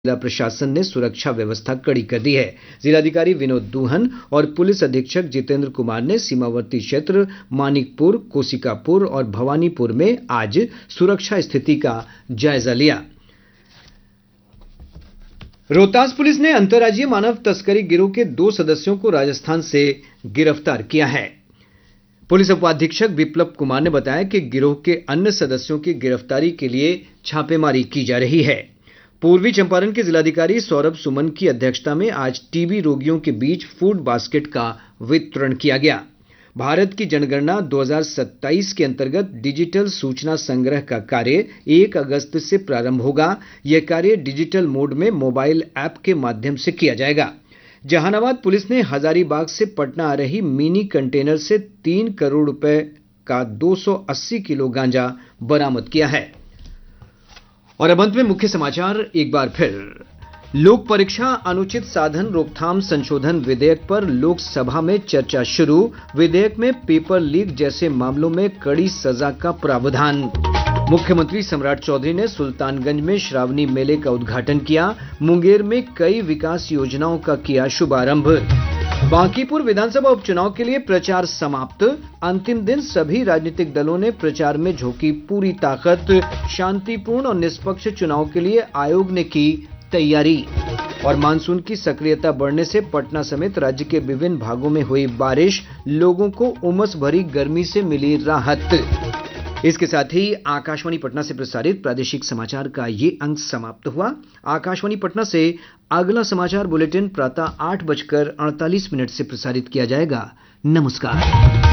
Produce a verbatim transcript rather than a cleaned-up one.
जिला प्रशासन ने सुरक्षा व्यवस्था कड़ी कर दी है। जिलाधिकारी विनोद दुहन और पुलिस अधीक्षक जितेंद्र कुमार ने सीमावर्ती क्षेत्र मानिकपुर, कोसिकापुर और भवानीपुर में आज सुरक्षा स्थिति का जायजा लिया। रोहतास पुलिस ने अंतर्राज्यीय मानव तस्करी गिरोह के दो सदस्यों को राजस्थान से गिरफ्तार किया है। पुलिस उपाधीक्षक विप्लव कुमार ने बताया कि गिरोह के अन्य सदस्यों की गिरफ्तारी के लिए छापेमारी की जा रही है। पूर्वी चंपारण के जिलाधिकारी सौरभ सुमन की अध्यक्षता में आज टीबी रोगियों के बीच फूड बास्केट का वितरण किया गया। भारत की जनगणना दो हज़ार सत्ताईस के अंतर्गत डिजिटल सूचना संग्रह का कार्य एक अगस्त से प्रारंभ होगा। यह कार्य डिजिटल मोड में मोबाइल ऐप के माध्यम से किया जाएगा। जहानाबाद पुलिस ने हजारीबाग से पटना आ रही मिनी कंटेनर से तीन करोड़ रुपए का दो सौ अस्सी किलो गांजा बरामद किया है। और अब अंत में मुख्य समाचार एक बार फिर। लोक परीक्षा अनुचित साधन रोकथाम संशोधन विधेयक पर लोकसभा में चर्चा शुरू। विधेयक में पेपर लीक जैसे मामलों में कड़ी सजा का प्रावधान। मुख्यमंत्री सम्राट चौधरी ने सुल्तानगंज में श्रावणी मेले का उद्घाटन किया। मुंगेर में कई विकास योजनाओं का किया शुभारंभ। बांकीपुर विधानसभा उपचुनाव के लिए प्रचार समाप्त। अंतिम दिन सभी राजनीतिक दलों ने प्रचार में झोंकी पूरी ताकत। शांतिपूर्ण और निष्पक्ष चुनाव के लिए आयोग ने की तैयारी। और मानसून की सक्रियता बढ़ने से पटना समेत राज्य के विभिन्न भागों में हुई बारिश। लोगों को उमस भरी गर्मी से मिली राहत। इसके साथ ही आकाशवाणी पटना से प्रसारित प्रादेशिक समाचार का ये अंक समाप्त हुआ। आकाशवाणी पटना से अगला समाचार बुलेटिन प्रातः आठ बजकर अड़तालीस मिनट से प्रसारित किया जाएगा। नमस्कार।